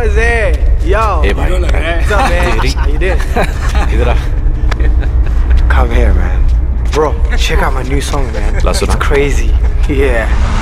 what's it? Yo. Hey, bhai. What's up, man? How you doing? इधर आ. Come here, man. Bro, check out my new song, man. ला सुना. It's crazy. Yeah.